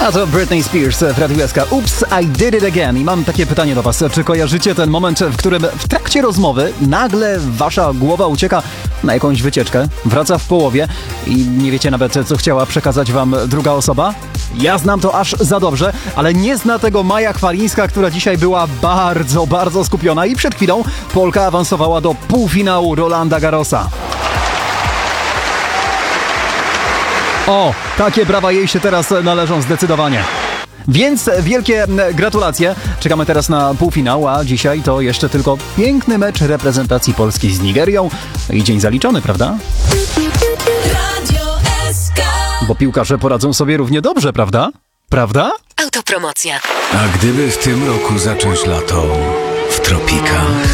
A to Britney Spears w Radiu SK. Oops, I did it again. I mam takie pytanie do was. Czy kojarzycie ten moment, w którym w trakcie rozmowy nagle wasza głowa ucieka na jakąś wycieczkę, wraca w połowie i nie wiecie nawet, co chciała przekazać wam druga osoba? Ja znam to aż za dobrze, ale nie zna tego Maja Chwalińska, która dzisiaj była bardzo, bardzo skupiona i przed chwilą Polka awansowała do półfinału Rolanda Garrosa. O, takie brawa jej się teraz należą zdecydowanie. Więc wielkie gratulacje. Czekamy teraz na półfinał, a dzisiaj to jeszcze tylko piękny mecz reprezentacji Polski z Nigerią. I dzień zaliczony, prawda? Radio SK. Bo piłkarze poradzą sobie równie dobrze, prawda? Prawda? Autopromocja. A gdyby w tym roku zacząć lato w tropikach?